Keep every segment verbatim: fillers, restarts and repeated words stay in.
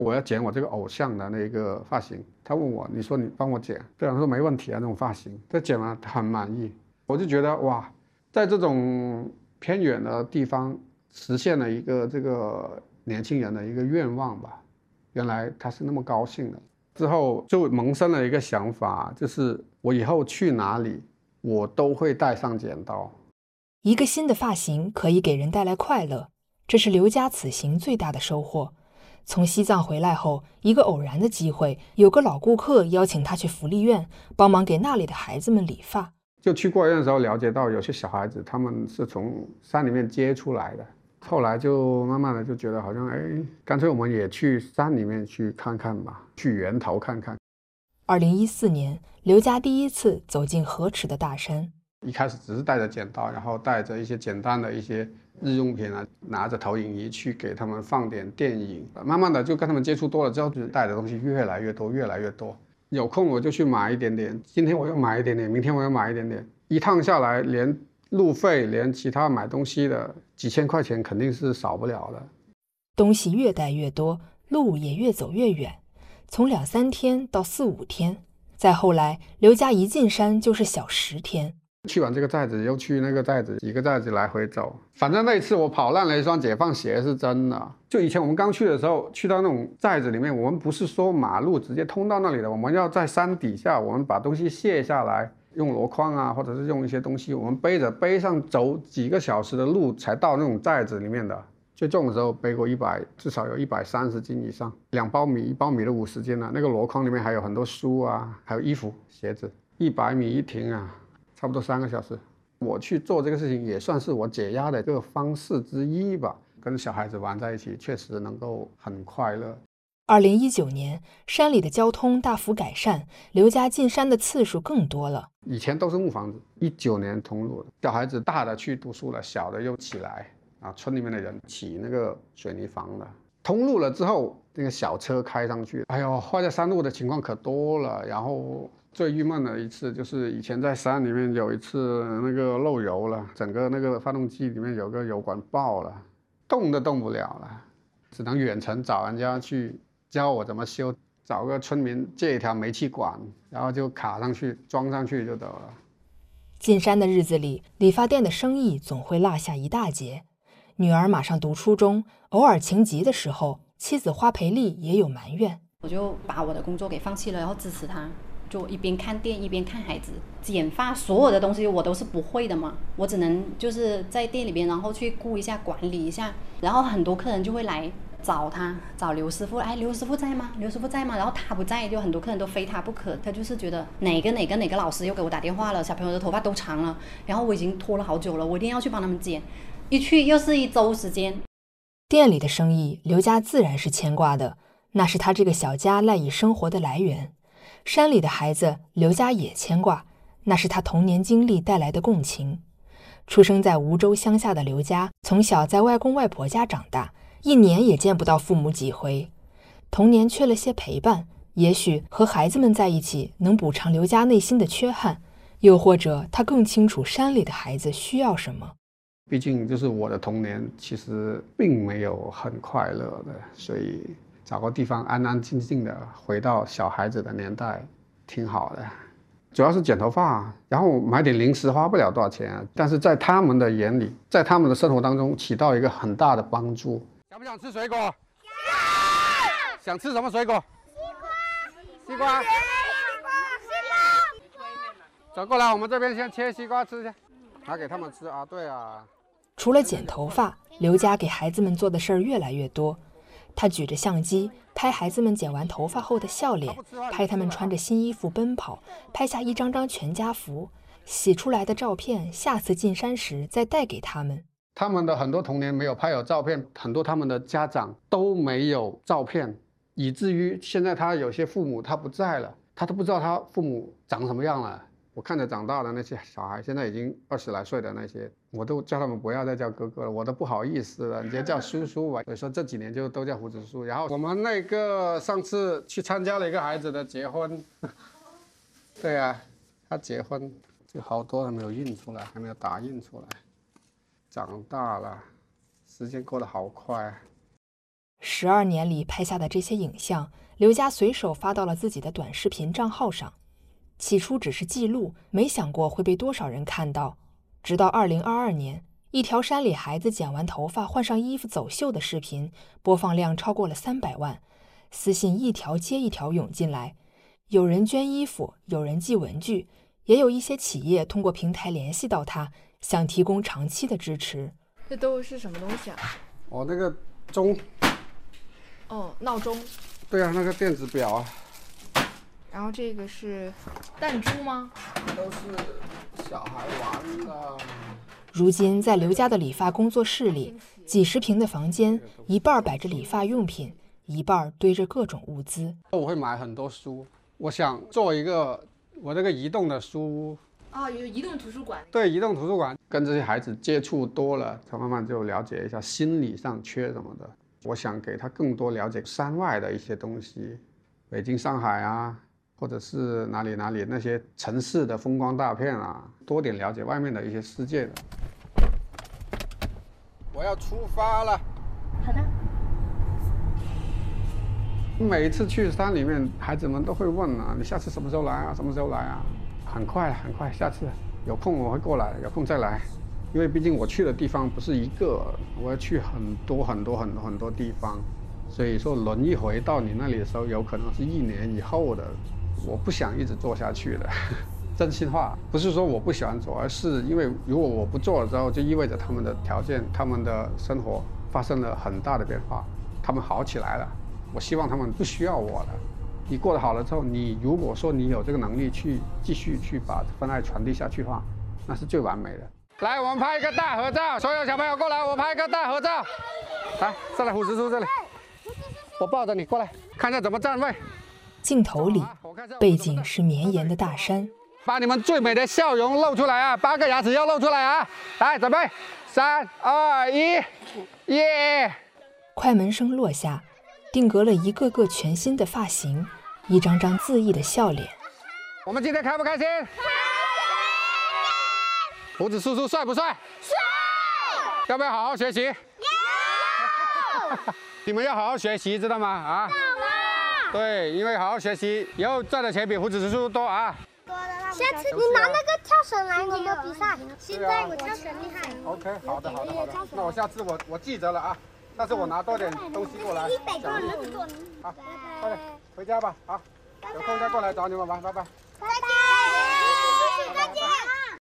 我要剪我这个偶像的那个发型，他问我，你说你帮我剪，对啊，他说没问题啊，那种发型，这剪完他很满意，我就觉得哇，在这种偏远的地方实现了一个这个年轻人的一个愿望吧，原来他是那么高兴的。之后就萌生了一个想法，就是我以后去哪里，我都会带上剪刀。 一个新的发型可以给人带来快乐，这是刘家此行最大的收获。从西藏回来后，一个偶然的机会，有个老顾客邀请他去福利院帮忙给那里的孩子们理发。 就去过院的时候了解到，有些小孩子他们是从山里面接出来的，后来就慢慢的就觉得好像，哎，干脆我们也去山里面去看看吧，去源头看看。 二零一四年，刘家第一次走进河池的大山。 一开始只是带着剪刀，然后带着一些简单的一些日用品啊，拿着投影仪去给他们放点电影。慢慢的就跟他们接触多了之后，就带的东西越来越多，越来越多。有空我就去买一点点，今天我又买一点点，明天我又买一点点，一趟下来，连路费，连其他买东西的几千块钱肯定是少不了的。 东西越带越多，路也越走越远，从两三天到四五天，再后来，刘家一进山就是小十天。 去完这个寨子，又去那个寨子，几个寨子来回走。反正那一次我跑烂了一双解放鞋是真的。就以前我们刚去的时候，去到那种寨子里面，我们不是说马路直接通到那里的，我们要在山底下，我们把东西卸下来，用箩筐啊，或者是用一些东西，我们背着背上走几个小时的路才到那种寨子里面的。最重的时候背过一百，至少有一百三十斤以上，两包米，一包米的五十斤啊。那个箩筐里面还有很多书啊，还有衣服、鞋子。一百米一停啊。差不多三个小时，我去做这个事情也算是我解压的一个方式之一吧。跟小孩子玩在一起，确实能够很快乐。 二零一九年，山里的交通大幅改善，刘家进山的次数更多了。 以前都是木房子，一九年通路的，小孩子大的去读书了，小的又起来啊，村里面的人起那个水泥房了。通路了之后，那个小车开上去，哎呦，坏在山路的情况可多了，然后。最郁闷的一次就是以前在山里面有一次那个漏油了，整个那个发动机里面有个油管爆了，动都动不了了，只能远程找人家去教我怎么修，找个村民借一条煤气管，然后就卡上去装上去就得了。 进山的日子里，理发店的生意总会落下一大截。女儿马上读初中，偶尔情急的时候，妻子花培丽也有埋怨。 我就把我的工作给放弃了，然后支持她。就一边看店一边看孩子，剪发所有的东西我都是不会的嘛，我只能就是在店里边，然后去顾一下管理一下，然后很多客人就会来找他，找刘师傅，哎，刘师傅在吗？刘师傅在吗？然后他不在，就很多客人都非他不可，他就是觉得哪个哪个哪个老师又给我打电话了，小朋友的头发都长了，然后我已经拖了好久了，我一定要去帮他们剪，一去又是一周时间。 店里的生意，刘家自然是牵挂的，那是他这个小家赖以生活的来源。山里的孩子，刘家也牵挂，那是他童年经历带来的共情。出生在梧州乡下的刘家，从小在外公外婆家长大，一年也见不到父母几回。童年缺了些陪伴，也许和孩子们在一起能补偿刘家内心的缺憾，又或者他更清楚山里的孩子需要什么。 毕竟就是我的童年其实并没有很快乐的，所以找个地方安安静静的回到小孩子的年代挺好的。主要是剪头发，然后买点零食花不了多少钱，但是在他们的眼里，在他们的生活当中起到一个很大的帮助。想不想吃水果？想。想吃什么水果？西瓜。西瓜。西瓜。走过来，我们这边先切西瓜吃去，拿给他们吃啊。对啊。 除了剪头发，刘家给孩子们做的事儿越来越多。他举着相机拍孩子们剪完头发后的笑脸，拍他们穿着新衣服奔跑，拍下一张张全家福，洗出来的照片下次进山时再带给他们。 他们的很多童年没有拍有照片，很多他们的家长都没有照片，以至于现在他有些父母他不在了，他都不知道他父母长什么样了。我看着长大的那些小孩，现在已经二十来岁的那些，我都叫他们不要再叫哥哥了，我都不好意思了，你就叫叔叔吧。所以说这几年就都叫胡子叔。然后我们那个上次去参加了一个孩子的结婚，对啊，他结婚就好多还没有印出来，还没有打印出来。长大了，时间过得好快。 十二年里拍下的这些影像，刘佳随手发到了自己的短视频账号上。起初只是记录，没想过会被多少人看到。直到二零二二年，一条山里孩子剪完头发换上衣服走秀的视频，播放量超过了三百万，私信一条接一条涌进来。有人捐衣服，有人寄文具，也有一些企业通过平台联系到他，想提供长期的支持。 这都是什么东西啊？ 哦，那个钟。 哦，闹钟。 对啊，那个电子表啊。 然后这个是弹珠吗？ 都是小孩玩的。 如今在刘佳的理发工作室里，几十平的房间，一半摆着理发用品，一半堆着各种物资。 我会买很多书，我想做一个我这个移动的书屋。 啊、哦，有移动图书馆。 对，移动图书馆，跟这些孩子接触多了，他慢慢就了解一下心理上缺什么的。我想给他更多了解山外的一些东西，北京、上海啊，或者是哪里哪里那些城市的风光大片啊，多点了解外面的一些世界的。我要出发了。 好的。 每一次去山里面，孩子们都会问啊，你下次什么时候来啊？什么时候来啊？很快很快，下次有空我会过来，有空再来。因为毕竟我去的地方不是一个，我要去很多很多很多很多地方，所以说轮一回到你那里的时候，有可能是一年以后的。我不想一直做下去的，真心话，不是说我不喜欢做，而是因为如果我不做了之后，就意味着他们的条件、他们的生活发生了很大的变化，他们好起来了。我希望他们不需要我了。你过得好了之后，你如果说你有这个能力去继续去把这份爱传递下去的话，那是最完美的。来，我们拍一个大合照，所有小朋友过来，我拍一个大合照。来，再来，虎子叔这里，我抱着你过来，看一下怎么站位。 镜头里，背景是绵延的大山。 把你们最美的笑容露出来啊！八个牙齿要露出来啊！来，准备，三、二、一，耶！ 快门声落下，定格了一个个全新的发型，一张张恣意的笑脸。 我们今天开不开心？开心！胡子叔叔帅不帅？帅！要不要好好学习？要！你们要好好学习，知道吗？啊！对，因为好好学习，以后赚的钱比胡子叔叔多啊！ 下次你拿那个跳绳来跟我比赛，现在我跳绳厉害。 OK， 好的好的好的，那我下次我我记着了啊，下次我拿多点东西过来。 一百个人都做。 好，快点回家吧，好，有空再过来找你们玩，拜拜。 再见，再见。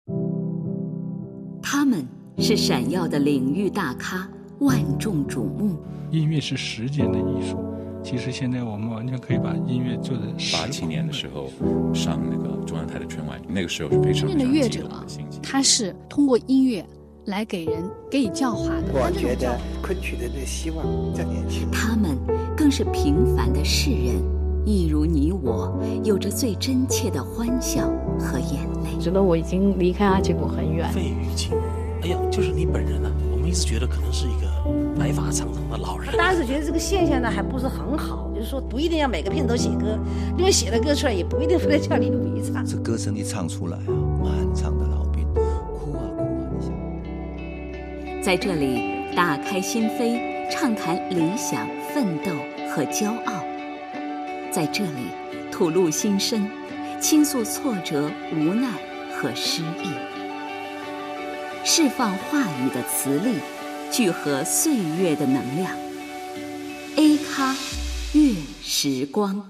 他们是闪耀的领域大咖，万众瞩目。 音乐是时间的艺术。其实现在我们完全可以把音乐做的。 八七年的时候上那个中央台的春晚，那个时候是非常非常激动的心情。 他是通过音乐来给人给予教化的。 我觉得昆曲的这个希望在年轻。 他们更是平凡的世人，一如你我，有着最真切的欢笑和眼泪。 觉得我已经离开阿吉谷很远。 费玉清，哎呀，就是你本人啊！我们一直觉得可能是一个白发苍苍的老人。 当时觉得这个现象呢还不是很好，就是说不一定要每个片都写歌，因为写了歌出来也不一定非得叫李鲁一唱。 这歌声一唱出来啊，漫长的老兵哭啊哭啊，你想。 在这里打开心扉，畅谈理想、奋斗和骄傲；在这里吐露心声，倾诉挫折、无奈和失意，释放话语的磁力，聚合岁月的能量。A 咖月时光。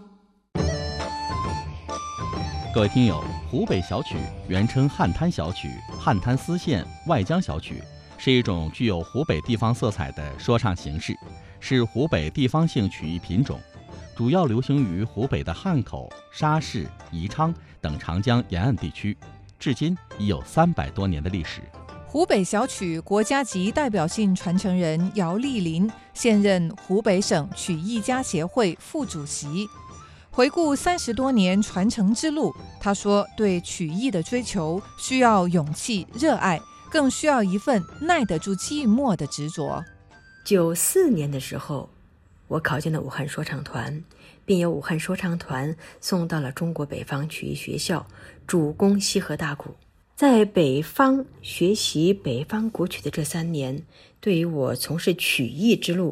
各位听友，湖北小曲原称汉滩小曲、汉滩丝线、外江小曲，是一种具有湖北地方色彩的说唱形式，是湖北地方性曲艺品种，主要流行于湖北的汉口、沙市、宜昌等长江沿岸地区，至今已有三百多年的历史。 湖北小曲国家级代表性传承人姚丽林现任湖北省曲艺家协会副主席。回顾三十多年传承之路，他说，对曲艺的追求需要勇气、热爱，更需要一份耐得住寂寞的执着。 九四年的时候，我考进了武汉说唱团，并由武汉说唱团送到了中国北方曲艺学校，主攻西河大鼓。在北方学习北方古曲的这三年，对于我从事曲艺之路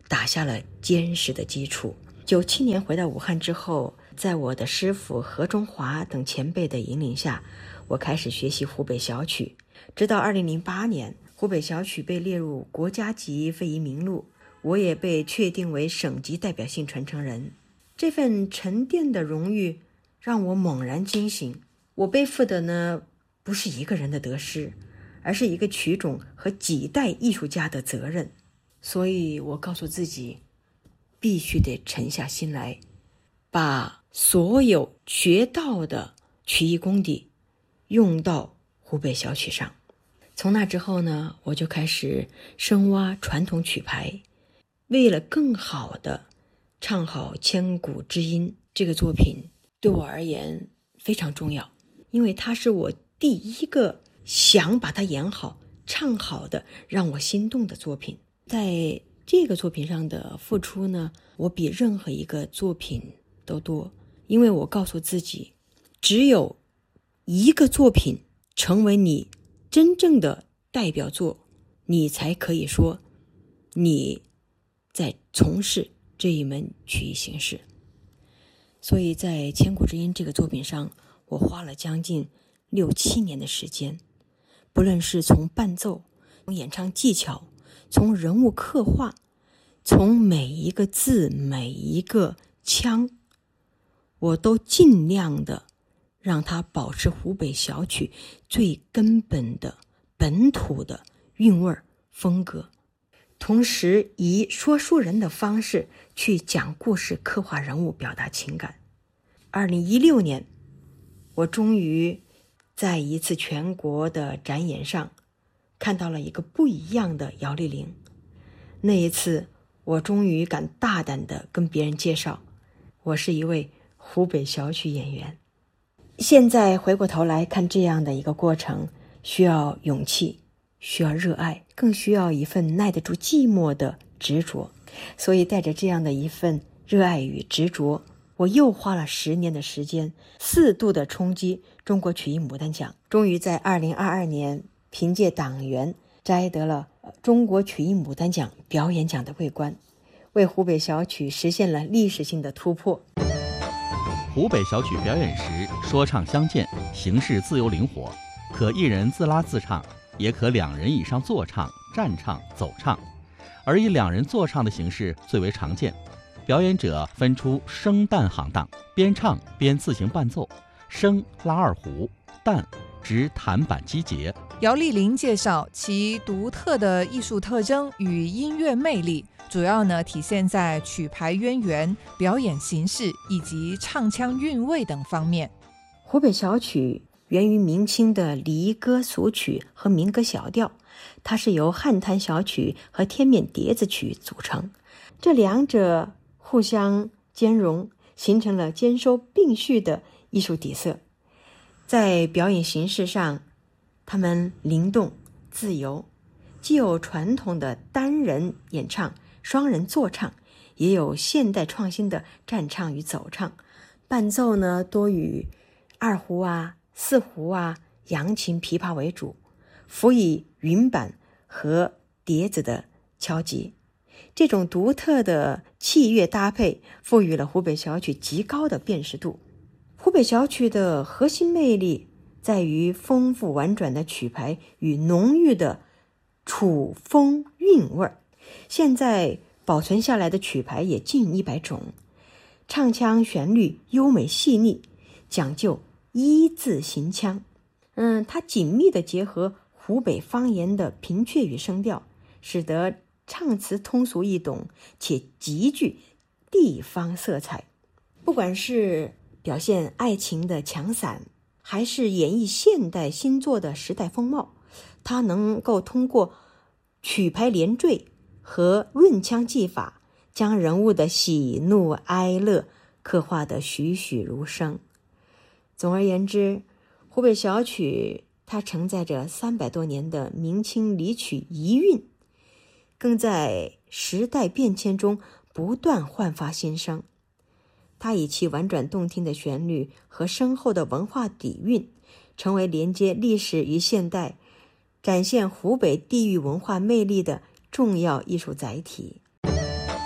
打下了坚实的基础。九七年回到武汉之后，在我的师傅何中华等前辈的引领下，我开始学习湖北小曲。直到二零零八年，湖北小曲被列入国家级非遗名录，我也被确定为省级代表性传承人。这份沉淀的荣誉让我猛然惊醒，我背负的呢，不是一个人的得失，而是一个曲种和几代艺术家的责任。所以我告诉自己，必须得沉下心来，把所有学到的曲艺功底用到湖北小曲上。从那之后呢，我就开始深挖传统曲牌，为了更好的唱好千古之音，这个作品对我而言非常重要，因为它是我第一个想把它演好唱好的让我心动的作品。在这个作品上的付出呢，我比任何一个作品都多，因为我告诉自己，只有一个作品成为你真正的代表作，你才可以说你在从事这一门曲艺形式。所以在千古之音这个作品上，我花了将近六七年的时间，不论是从伴奏，从演唱技巧，从人物刻画，从每一个字每一个腔，我都尽量的让它保持湖北小曲最根本的本土的韵味风格，同时以说书人的方式去讲故事，刻画人物，表达情感。二零一六年，我终于在一次全国的展演上看到了一个不一样的姚丽玲。那一次我终于敢大胆地跟别人介绍，我是一位湖北小曲演员。现在回过头来看这样的一个过程，需要勇气，需要热爱，更需要一份耐得住寂寞的执着。所以带着这样的一份热爱与执着，我又花了十年的时间，四度的冲击中国曲艺牡丹奖，终于在二零二二年凭借党员摘得了中国曲艺牡丹奖表演奖的桂冠，为湖北小曲实现了历史性的突破。 湖北小曲表演时，说唱相间，形式自由灵活，可一人自拉自唱，也可两人以上坐唱、站唱、走唱，而以两人坐唱的形式最为常见。表演者分出声旦行当，边唱边自行伴奏，声拉二胡，旦指弹板击节。 姚丽玲介绍，其独特的艺术特征与音乐魅力，主要呢体现在曲牌渊源、表演形式以及唱腔韵味等方面。 湖北小曲源于明清的离歌俗曲和民歌小调，它是由汉滩小曲和天面碟子曲组成，这两者互相兼容，形成了兼收并蓄的艺术底色。在表演形式上，他们灵动自由，既有传统的单人演唱、双人坐唱，也有现代创新的站唱与走唱。伴奏呢，多以二胡啊、四胡啊、扬琴、琵琶为主，辅以云板和碟子的敲击。这种独特的器乐搭配赋予了湖北小曲极高的辨识度。湖北小曲的核心魅力在于丰富婉转的曲牌与浓郁的楚风韵味。现在保存下来的曲牌也近一百种，唱腔旋律优美细腻，讲究一字行腔。嗯，它紧密地结合湖北方言的平仄与声调，使得唱词通俗易懂，且极具地方色彩。不管是表现爱情的强散，还是演绎现代新作的时代风貌，它能够通过曲牌连缀和润腔技法，将人物的喜怒哀乐刻画得栩栩如生。总而言之，湖北小曲它承载着三百多年的明清离曲遗韵，更在时代变迁中不断焕发新生。它以其婉转动听的旋律和深厚的文化底蕴，成为连接历史与现代、展现湖北地域文化魅力的重要艺术载体。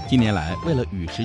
近年来，为了与时